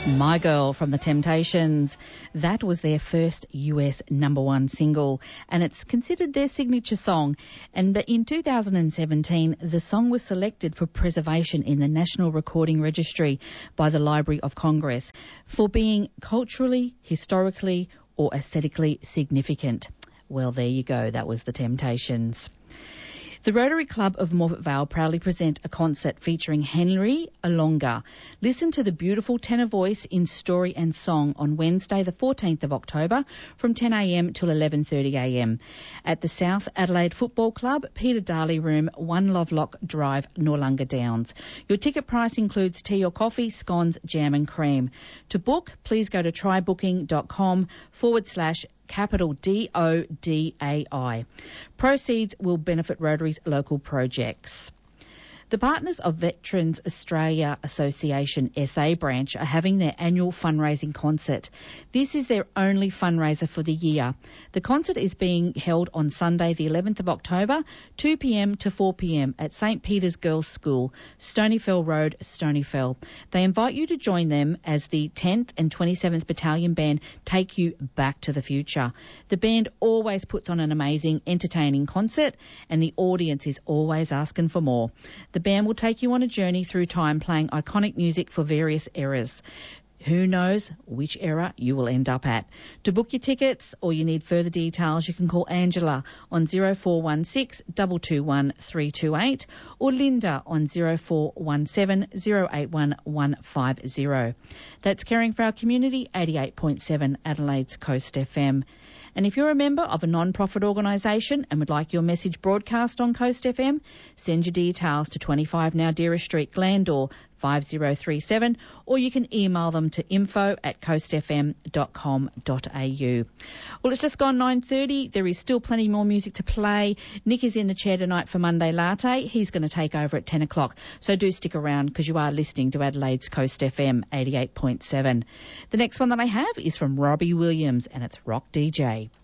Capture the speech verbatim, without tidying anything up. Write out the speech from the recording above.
My Girl from The Temptations. That was their first U S number one single, and it's considered their signature song. And in two thousand seventeen, the song was selected for preservation in the National Recording Registry by the Library of Congress for being culturally, historically, or aesthetically significant. Well, there you go. That was The Temptations. The Rotary Club of Morphett Vale proudly present a concert featuring Henry Alonga. Listen to the beautiful tenor voice in story and song on Wednesday the fourteenth of October from ten a m till eleven thirty a m at the South Adelaide Football Club, Peter Darley Room, one Lovelock Drive, Noarlunga Downs. Your ticket price includes tea or coffee, scones, jam and cream. To book, please go to trybooking.com forward slash capital D O D A I. Proceeds will benefit Rotary's local projects. The partners of Veterans Australia Association S A branch are having their annual fundraising concert. This is their only fundraiser for the year. The concert is being held on Sunday the eleventh of October, two p m to four p m at St Peter's Girls' School, Stonyfell Road, Stonyfell. They invite you to join them as the tenth and twenty-seventh Battalion Band take you back to the future. The band always puts on an amazing, entertaining concert, and the audience is always asking for more. The band will take you on a journey through time playing iconic music for various eras. Who knows which era you will end up at. To book your tickets or you need further details, you can call Angela on zero four one six, two two one, three two eight or Linda on zero four one seven, zero eight one, one five zero. That's Caring for Our Community, eighty-eight point seven Adelaide's Coast F M. And if you're a member of a non-profit organisation and would like your message broadcast on Coast F M, send your details to twenty-five Nowdera Street, Glandore, five zero three seven, or you can email them to info at coast f m dot com dot a u. Well, it's just gone nine thirty. There is still plenty more music to play. Nick is in the chair tonight for Monday Latte. He's going to take over at ten o'clock. So do stick around because you are listening to Adelaide's Coast F M eighty-eight point seven. The next one that I have is from Robbie Williams and it's Rock D J.